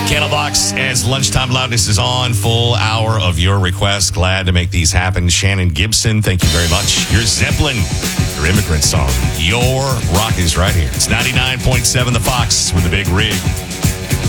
Candlebox as Lunchtime Loudness is on. Full hour of your requests. Glad to make these happen. Shannon Gibson, thank you very much. Your Zeppelin, your immigrant song. Your rock is right here. It's 99.7 The Fox with the Big Rig.